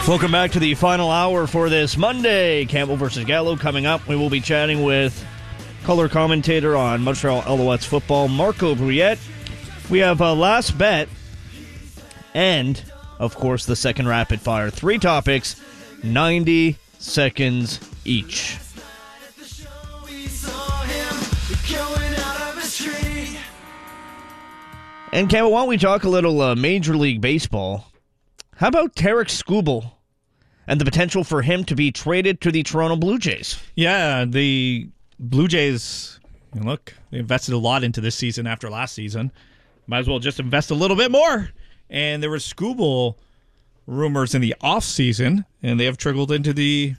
Welcome back to the final hour for this Monday. Campbell versus Gallo coming up. We will be chatting with color commentator on Montreal Alouettes football, Marco Brouillette. We have a last bet and, of course, the second rapid fire. 3 topics, 90 seconds each. And Campbell, why don't we talk a little Major League Baseball? How about Tarik Skubal and the potential for him to be traded to the Toronto Blue Jays? Yeah, the Blue Jays, look, they invested a lot into this season after last season. Might as well just invest a little bit more. And there were Skubal rumors in the offseason, and they have trickled into the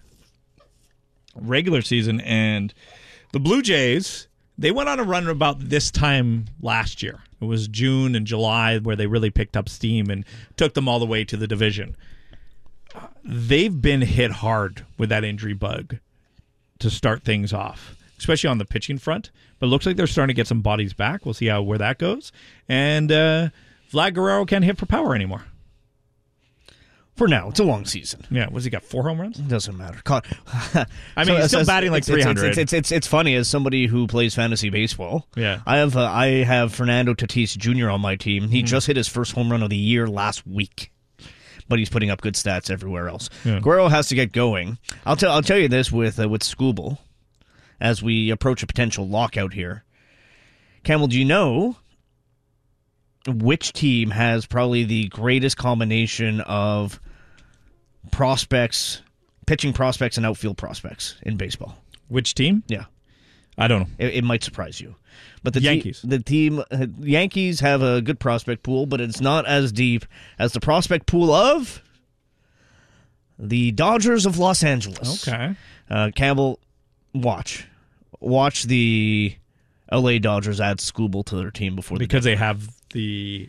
regular season. And the Blue Jays, they went on a run about this time last year. It was June and July where they really picked up steam and took them all the way to the division. They've been hit hard with that injury bug to start things off, especially on the pitching front. But it looks like they're starting to get some bodies back. We'll see where that goes. And Vlad Guerrero can't hit for power anymore. For now, it's a long season. Yeah, what's he got, 4 home runs? It doesn't matter. I mean, he's still batting like 300. It's funny, as somebody who plays fantasy baseball. Yeah, I have Fernando Tatis Jr. on my team. He just hit his first home run of the year last week, but he's putting up good stats everywhere else. Yeah. Guerrero has to get going. I'll tell you this with Skubal, as we approach a potential lockout here. Campbell, do you know which team has probably the greatest combination of prospects, pitching prospects, and outfield prospects in baseball? Which team? Yeah. I don't know. It might surprise you. But the Yankees. Yankees have a good prospect pool, but it's not as deep as the prospect pool of the Dodgers of Los Angeles. Okay. Campbell, watch the LA Dodgers add Skubal to their team before because they have the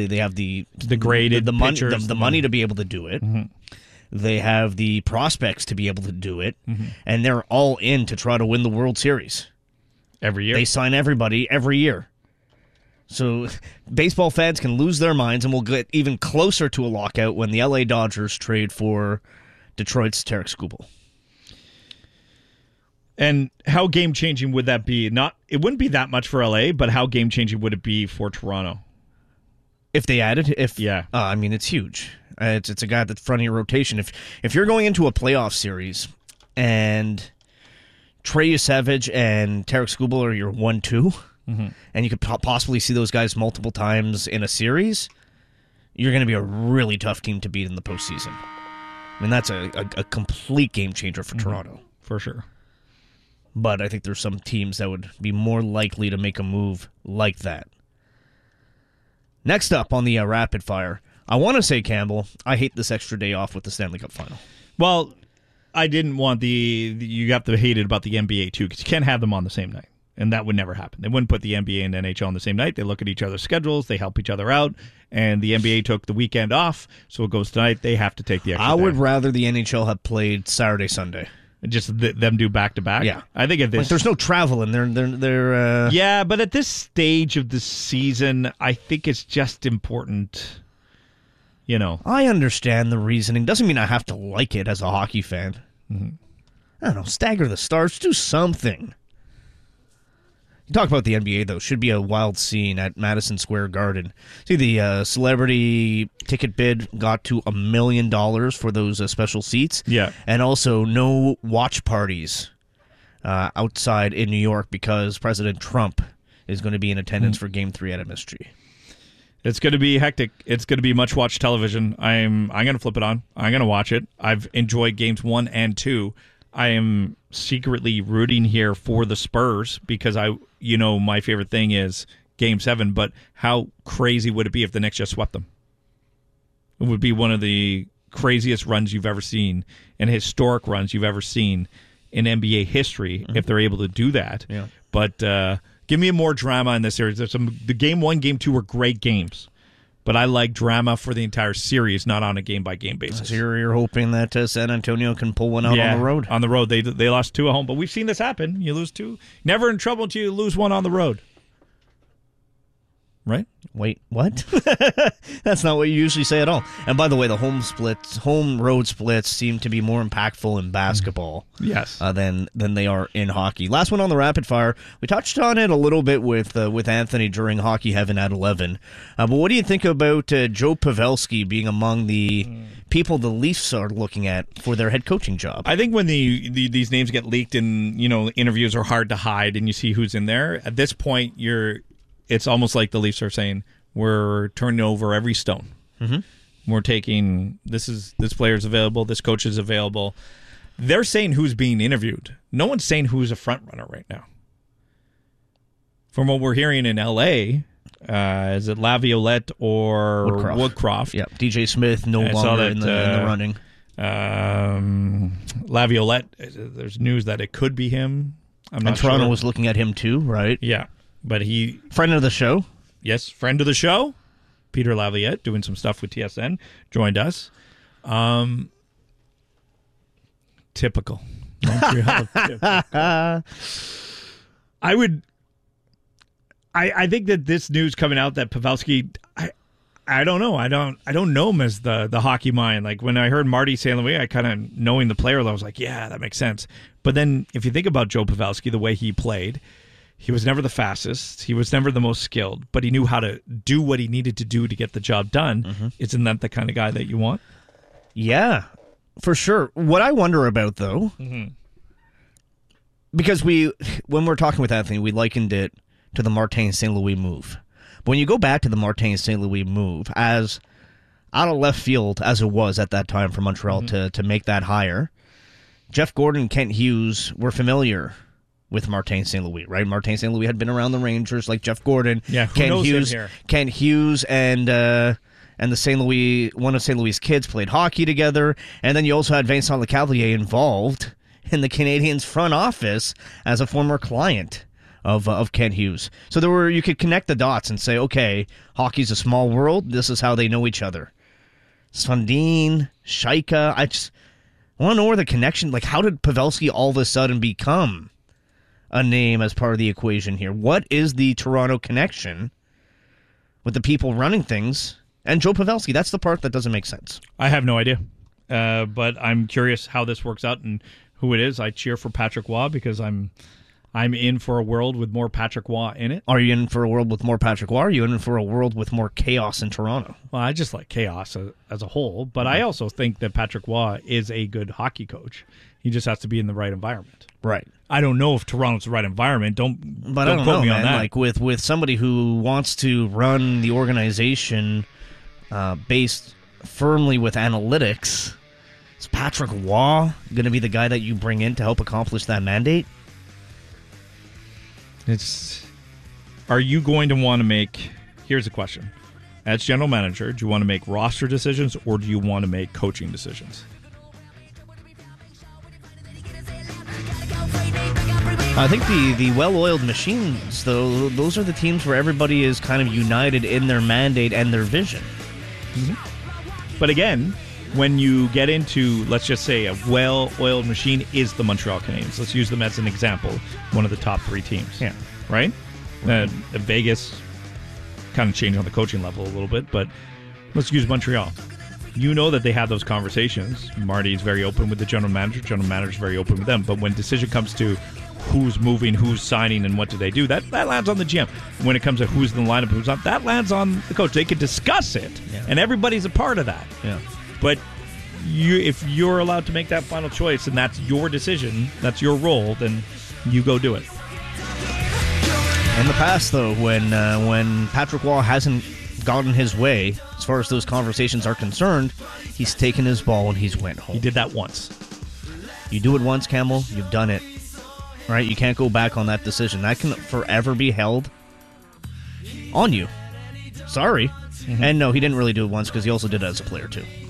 graded the money to be able to do it. Mm-hmm. They have the prospects to be able to do it, and they're all in to try to win the World Series every year. They sign everybody every year, so baseball fans can lose their minds, and we'll get even closer to a lockout when the LA Dodgers trade for Detroit's Tarik Skubal. And how game-changing would that be? It wouldn't be that much for LA, but how game-changing would it be for Toronto? If they added? Yeah. I mean, it's huge. It's a guy at the front of your rotation. If you're going into a playoff series and Trey Yesevich and Tarik Skubal are your 1-2, and you could possibly see those guys multiple times in a series, you're going to be a really tough team to beat in the postseason. I mean, that's a complete game-changer for Toronto. For sure. But I think there's some teams that would be more likely to make a move like that. Next up on the rapid fire, I want to say, Campbell, I hate this extra day off with the Stanley Cup final. Well, I didn't want you have to hate it about the NBA too, because you can't have them on the same night. And that would never happen. They wouldn't put the NBA and NHL on the same night. They look at each other's schedules. They help each other out. And the NBA took the weekend off, so it goes tonight. They have to take the extra day. I would rather the NHL have played Saturday, Sunday. Just them do back-to-back? Yeah. I think at this... there's no travel in there. Yeah, but at this stage of the season, I think it's just important, I understand the reasoning. Doesn't mean I have to like it as a hockey fan. I don't know. Stagger the stars. Do something. You talk about the NBA, though. Should be a wild scene at Madison Square Garden. See, the celebrity ticket bid got to $1 million for those special seats. Yeah. And also no watch parties outside in New York because President Trump is going to be in attendance for Game 3 at MSG. It's going to be hectic. It's going to be much-watched television. I'm going to flip it on. I'm going to watch it. I've enjoyed Games 1 and 2. I am secretly rooting here for the Spurs because my favorite thing is Game 7, but how crazy would it be if the Knicks just swept them? It would be one of the craziest runs you've ever seen and historic runs you've ever seen in NBA history if they're able to do that. Yeah. But give me more drama in this series. The Game 1, Game 2 were great games. But I like drama for the entire series, not on a game-by-game basis. So you're hoping that San Antonio can pull one out on the road? On the road. They lost 2 at home, but we've seen this happen. You lose 2. Never in trouble until you lose 1 on the road. right? Wait, what? That's not what you usually say at all. And by the way, the home road splits seem to be more impactful in basketball Yes. than they are in hockey. Last one on the rapid fire. We touched on it a little bit with Anthony during Hockey Heaven at 11. But what do you think about Joe Pavelski being among the people the Leafs are looking at for their head coaching job? I think when these names get leaked and interviews are hard to hide and you see who's in there, at this point it's almost like the Leafs are saying, we're turning over every stone. Mm-hmm. We're taking, this player's available, this coach is available. They're saying who's being interviewed. No one's saying who's a front runner right now. From what we're hearing in L.A., is it Laviolette or Woodcroft? Yeah, DJ Smith no longer in the running. Laviolette, there's news that it could be him. I'm not sure. Toronto was looking at him too, right? Yeah. But friend of the show. Yes, friend of the show. Peter Laviolette, doing some stuff with TSN, joined us. Typical. Montreal. Typical. I think that this news coming out that Pavelski, I don't know. I don't know him as the hockey mind. Like when I heard Marty St. Louis, I kind of knowing the player, I was like, yeah, that makes sense. But then if you think about Joe Pavelski, the way he played, he was never the fastest. He was never the most skilled, but he knew how to do what he needed to do to get the job done. Mm-hmm. Isn't that the kind of guy that you want? Yeah, for sure. What I wonder about, though, because when we're talking with Anthony, we likened it to the Martin St. Louis move. But when you go back to the Martin St. Louis move, as out of left field as it was at that time for Montreal to make that hire, Jeff Gordon, Kent Hughes were familiar with Martin St. Louis, right? Martin St. Louis had been around the Rangers, like Jeff Gordon. Yeah, Kent Hughes and the St. Louis, one of St. Louis' kids played hockey together, and then you also had Vincent Lecavalier involved in the Canadiens front office as a former client of Kent Hughes. So you could connect the dots and say, okay, hockey's a small world. This is how they know each other. Sundin, Shaika. I want to know where the connection. Like, how did Pavelski all of a sudden become a name as part of the equation here? What is the Toronto connection with the people running things and Joe Pavelski? That's the part that doesn't make sense. I have no idea, but I'm curious how this works out and who it is. I cheer for Patrick Roy because I'm in for a world with more Patrick Roy in it. Are you in for a world with more Patrick Roy? Or are you in for a world with more chaos in Toronto? Well, I just like chaos as a whole, but I also think that Patrick Roy is a good hockey coach. He just has to be in the right environment. Right. I don't know if Toronto's the right environment. Don't quote me on that. Like with somebody who wants to run the organization based firmly with analytics, is Patrick Roy going to be the guy that you bring in to help accomplish that mandate? Are you going to want to make... Here's a question. As general manager, do you want to make roster decisions or do you want to make coaching decisions? I think the well-oiled machines, though, those are the teams where everybody is kind of united in their mandate and their vision. Mm-hmm. But again, when you get into, let's just say, a well-oiled machine is the Montreal Canadiens. Let's use them as an example. One of the top three teams. Yeah. Right? Vegas kind of changed on the coaching level a little bit, but let's use Montreal. You know that they had those conversations. Marty's very open with the general manager. General manager's very open with them. But when decision comes to who's moving, who's signing, and what do they do, that lands on the GM. When it comes to who's in the lineup, who's not, that lands on the coach. They could discuss it, and everybody's a part of that. Yeah. But if you're allowed to make that final choice, and that's your decision, that's your role, then you go do it. In the past, though, when Patrick Roy hasn't gotten his way, as far as those conversations are concerned, he's taken his ball and he's went home. He did that once. You do it once, Campbell, you've done it. Right? You can't go back on that decision. That can forever be held on you. Sorry. Mm-hmm. And no, he didn't really do it once because he also did it as a player, too.